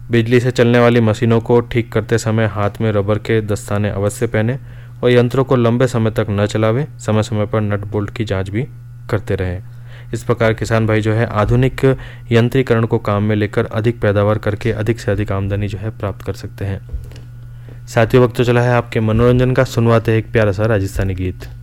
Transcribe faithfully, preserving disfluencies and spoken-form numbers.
बिजली से चलने वाली मशीनों को ठीक करते समय हाथ में रबर के दस्ताने अवश्य पहने और यंत्रों को लंबे समय तक न चलावें। समय समय पर नट बोल्ट की जांच भी करते रहें। इस प्रकार किसान भाई जो है आधुनिक यंत्रीकरण को काम में लेकर अधिक पैदावार करके अधिक से अधिक आमदनी जो है प्राप्त कर सकते हैं। साथियों, वक्त तो चला है आपके मनोरंजन का। सुनवाते हैं एक प्यारा सा राजस्थानी गीत।